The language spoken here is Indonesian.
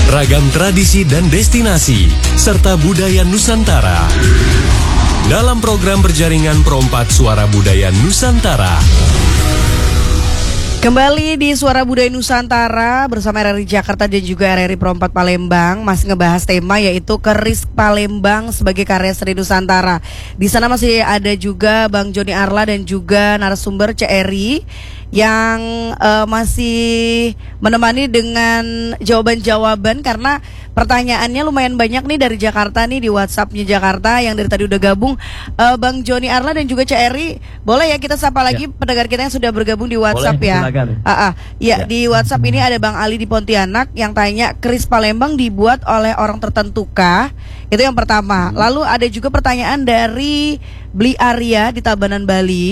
ragam tradisi dan destinasi, serta budaya Nusantara. Dalam program berjaringan Perompak Suara Budaya Nusantara. Kembali di Suara Budaya Nusantara bersama RRI Jakarta dan juga RRI Perompak Palembang, masih ngebahas tema yaitu Keris Palembang sebagai karya seni Nusantara. Di sana masih ada juga Bang Joni Arla dan juga narasumber CRI yang masih menemani dengan jawaban-jawaban karena pertanyaannya lumayan banyak nih dari Jakarta nih, di WhatsAppnya Jakarta yang dari tadi udah gabung. Bang Joni Arla dan juga CRI, boleh ya kita sapa lagi pendengar kita yang sudah bergabung di WhatsApp. Boleh, ya. Di WhatsApp ini ada Bang Ali di Pontianak yang tanya, keris Palembang dibuat oleh orang tertentukah? Itu yang pertama. Lalu ada juga pertanyaan dari Bli Arya di Tabanan, Bali.